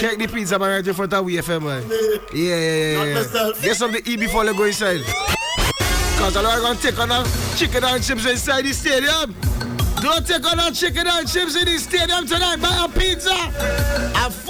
Take the pizza, man, right in front of WFM, man. Yeah. Get some to eat before they go inside. Because I'm going to take on a chicken and chips inside the stadium. Don't take on a chicken and chips in the stadium tonight. Buy a pizza.